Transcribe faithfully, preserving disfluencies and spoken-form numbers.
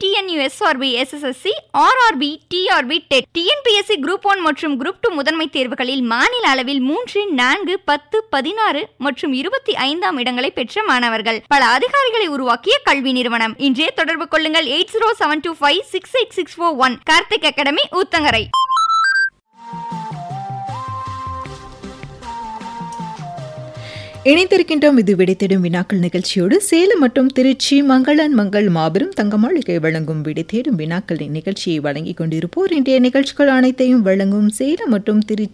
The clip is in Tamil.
TNUSRB, SSSC, RRB, TRP, dead, TNPSC group one மற்றும் குரூப் டூ முதன்மை தேர்வுகளில் மாநில அளவில் மூன்று, நான்கு, பத்து, பதினாறு மற்றும் இருபத்தி ஐந்தாம் இடங்களை பெற்ற மாணவர்கள். பல அதிகாரிகளை உருவாக்கிய கல்வி நிறுவனம். இன்றே தொடர்பு கொள்ளுங்கள். Eight zero seven two five six eight six four one. Karthik academy, Uthangarai. இணைந்திருக்கின்றோம். இது விடைத்தேடும் வினாக்கள் நிகழ்ச்சியோடு சேலம் மற்றும் திருச்சி மங்களன் மங்கள் மாபெரும் தங்கமாளிகை வழங்கும் விடைத்தேடும் வினாக்களின் நிகழ்ச்சியை வழங்கிக் கொண்டிருப்போர். இன்றைய நிகழ்ச்சிகள் அனைத்தையும் வழங்கும் சேலம் மற்றும் திருச்சி